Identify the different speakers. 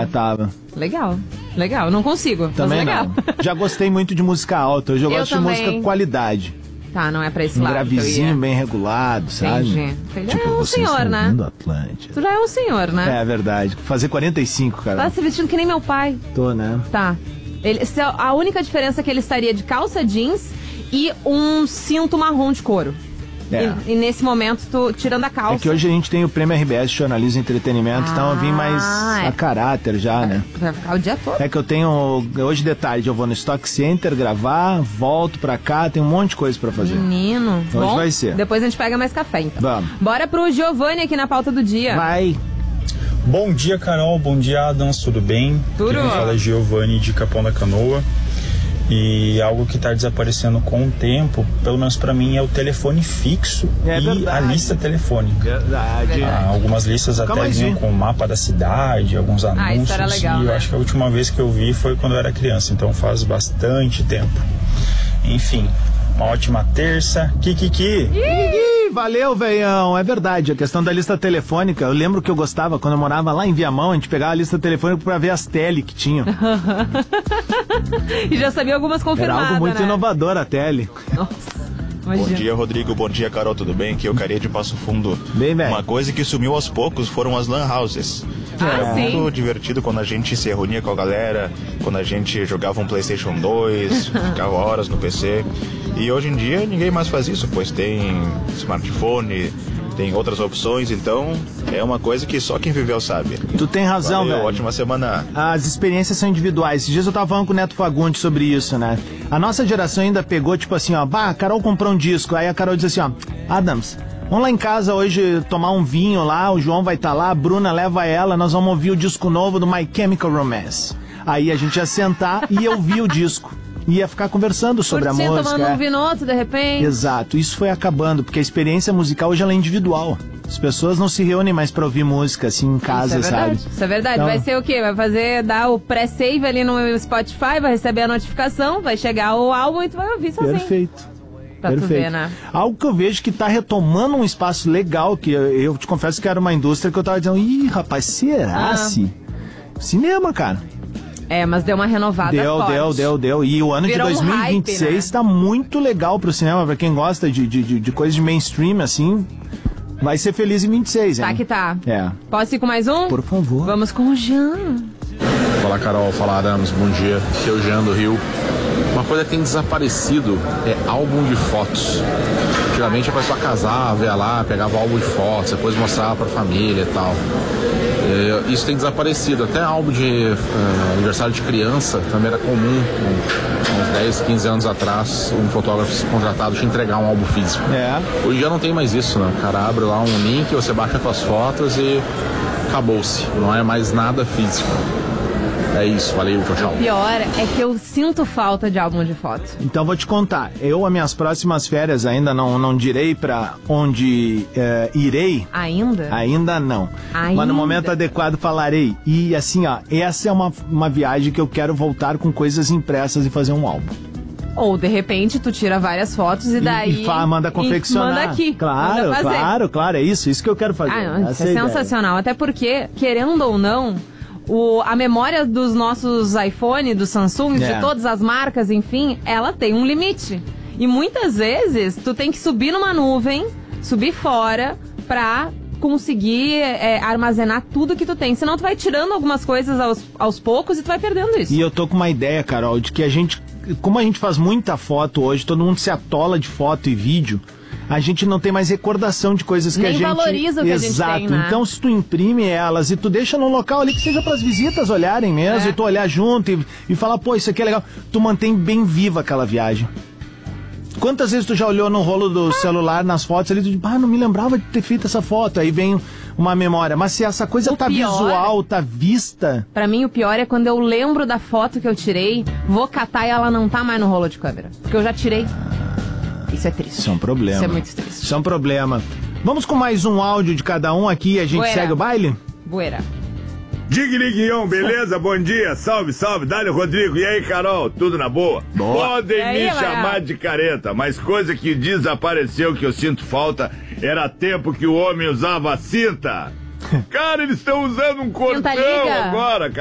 Speaker 1: É, tava.
Speaker 2: Legal, não consigo.
Speaker 1: Também
Speaker 2: legal.
Speaker 1: não. Já gostei muito de música alta, hoje eu gosto
Speaker 2: também.
Speaker 1: de música qualidade.
Speaker 2: Tá, não é pra esse lado.
Speaker 1: Gravezinho bem regulado, sabe?
Speaker 2: Entendi. Ele
Speaker 1: Tipo,
Speaker 2: é um senhor, né?
Speaker 1: Atlântida.
Speaker 2: Tu já é um senhor, né?
Speaker 1: É verdade. Fazer 45, cara.
Speaker 2: Tá se vestindo que nem meu pai.
Speaker 1: Tô, né?
Speaker 2: Tá. A única diferença é que ele estaria de calça jeans e um cinto marrom de couro.
Speaker 1: É.
Speaker 2: E nesse momento, tu tirando a calça.
Speaker 1: É que hoje a gente tem o Prêmio RBS de Jornalismo e Entretenimento, então eu vim mais a caráter já, né?
Speaker 2: Vai ficar o dia todo.
Speaker 1: É que eu tenho... Hoje de tarde eu vou no Stock Center gravar, volto pra cá, tem um monte de coisa pra fazer.
Speaker 2: Menino.
Speaker 1: Hoje
Speaker 2: bom,
Speaker 1: vai ser.
Speaker 2: Depois a gente pega mais café, então.
Speaker 1: Vamos.
Speaker 2: Bora pro Giovanni aqui na pauta do dia.
Speaker 1: Vai.
Speaker 3: Bom dia, Carol. Bom dia, Adams. Tudo bem?
Speaker 2: Tudo.
Speaker 3: Quem fala é Giovanni de Capão da Canoa. E algo que está desaparecendo com o tempo, pelo menos para mim, é o telefone fixo e a lista telefônica.
Speaker 1: Verdade.
Speaker 3: Algumas listas até vinham com o mapa da cidade, alguns anúncios.
Speaker 2: Isso era legal,
Speaker 3: e eu
Speaker 2: né?
Speaker 3: acho que a última vez que eu vi foi quando eu era criança, então faz bastante tempo. Enfim, uma ótima terça. Kikiki!
Speaker 1: Valeu, veião. É verdade, a questão da lista telefônica, eu lembro que eu gostava, quando eu morava lá em Viamão, a gente pegava a lista telefônica pra ver as tele que tinham.
Speaker 2: E já sabia algumas confirmadas,
Speaker 1: Era algo muito
Speaker 2: né?
Speaker 1: inovador a tele.
Speaker 2: Nossa, imagina.
Speaker 4: Bom dia, Rodrigo. Bom dia, Carol. Tudo bem? Aqui é o Caria de Passo Fundo.
Speaker 1: Bem, velho.
Speaker 4: Uma coisa que sumiu aos poucos foram as lan houses.
Speaker 2: Ah, sim.
Speaker 4: Muito divertido quando a gente se reunia com a galera, quando a gente jogava um PlayStation 2, ficava horas no PC. E hoje em dia ninguém mais faz isso, pois tem smartphone, tem outras opções, então é uma coisa que só quem viveu sabe.
Speaker 1: Tu tem razão,
Speaker 4: Valeu,
Speaker 1: velho.
Speaker 4: ótima semana.
Speaker 1: As experiências são individuais. Esses dias eu tava falando com o Neto Fagundes sobre isso, né? A nossa geração ainda pegou, tipo assim, ó, a Carol comprou um disco. Aí a Carol diz assim, ó, Adams, vamos lá em casa hoje tomar um vinho lá, o João vai estar lá, a Bruna leva ela, nós vamos ouvir o disco novo do My Chemical Romance. Aí a gente ia sentar e ia ouvir o disco. Ia ficar conversando sobre a música.
Speaker 2: Tomando um vinoto, de repente.
Speaker 1: Exato, isso foi acabando, porque a experiência musical hoje ela é individual. As pessoas não se reúnem mais pra ouvir música assim em casa,
Speaker 2: Isso é verdade,
Speaker 1: sabe?
Speaker 2: Isso é verdade.
Speaker 1: Então,
Speaker 2: vai ser o quê? Vai dar o pré-save ali no Spotify, vai receber a notificação, vai chegar o álbum e tu vai ouvir sozinho.
Speaker 1: perfeito.
Speaker 2: Pra tu ver, né?
Speaker 1: Algo que eu vejo que tá retomando um espaço legal, que eu te confesso que era uma indústria que eu tava dizendo, ih, rapaz, será se? Cinema, cara.
Speaker 2: É, mas deu uma renovada forte.
Speaker 1: Deu. E o ano
Speaker 2: Virou
Speaker 1: de 2026
Speaker 2: hype, né?
Speaker 1: tá muito legal pro cinema, pra quem gosta de coisa de mainstream, assim. Vai ser feliz em 26, hein?
Speaker 2: Tá que tá.
Speaker 1: É.
Speaker 2: Posso ir com mais um?
Speaker 1: Por favor.
Speaker 2: Vamos com o Jean.
Speaker 5: Fala, Carol. Fala, Adams. Bom dia. Aqui é o Jean do Rio. Uma coisa que tem desaparecido é álbum de fotos. Antigamente a pessoa casava, ia lá, pegava álbum de fotos, depois mostrava pra família e tal. Isso tem desaparecido. Até álbum de aniversário de criança também era comum. Uns 10, 15 anos atrás, um fotógrafo contratado te entregar um álbum físico. Hoje já não tem mais isso, né? O cara abre lá um link, você baixa as suas fotos e acabou-se. Não é mais nada físico. É isso, valeu, tchau, tchau.
Speaker 2: O pior é que eu sinto falta de álbum de foto.
Speaker 1: Então vou te contar, as minhas próximas férias ainda não direi pra onde irei.
Speaker 2: Ainda?
Speaker 1: Ainda não. Mas no momento adequado falarei. E assim, ó, essa é uma viagem que eu quero voltar com coisas impressas e fazer um álbum.
Speaker 2: Ou, de repente, tu tira várias fotos e daí...
Speaker 1: manda confeccionar.
Speaker 2: Manda aqui.
Speaker 1: Claro,
Speaker 2: manda fazer.
Speaker 1: claro, é isso que eu quero fazer.
Speaker 2: Isso é sensacional. Até porque, querendo ou não... A memória dos nossos iPhone, do Samsung, de todas as marcas, enfim, ela tem um limite. E muitas vezes tu tem que subir numa nuvem, subir fora pra conseguir armazenar tudo que tu tem. Senão tu vai tirando algumas coisas aos poucos e tu vai perdendo isso.
Speaker 1: E eu tô com uma ideia, Carol, de que como a gente faz muita foto hoje, todo mundo se atola de foto e vídeo, a gente não tem mais recordação de coisas que
Speaker 2: nem
Speaker 1: a gente...
Speaker 2: valoriza o que a gente tem, né?
Speaker 1: Então se tu imprime elas e tu deixa num local ali que seja pras visitas olharem mesmo, e tu olhar junto e falar, pô, isso aqui é legal, tu mantém bem viva aquela viagem. Quantas vezes tu já olhou no rolo do celular, nas fotos ali, tu diz, não me lembrava de ter feito essa foto, aí vem uma memória. Mas se essa coisa visual, tá vista...
Speaker 2: Pra mim, o pior é quando eu lembro da foto que eu tirei, vou catar e ela não tá mais no rolo de câmera. Porque eu já tirei. Isso é triste.
Speaker 1: Isso é um problema.
Speaker 2: Isso é muito triste.
Speaker 1: Isso é um problema. Vamos com mais um áudio de cada um aqui e a gente segue o baile?
Speaker 2: Bueira.
Speaker 6: Digriguion, beleza? Bom dia, salve, Dali Rodrigo. E aí, Carol, tudo na boa? Podem me chamar de careta, mas coisa que desapareceu que eu sinto falta era tempo que o homem usava cinta. Cara, eles estão usando um cordão agora, cara.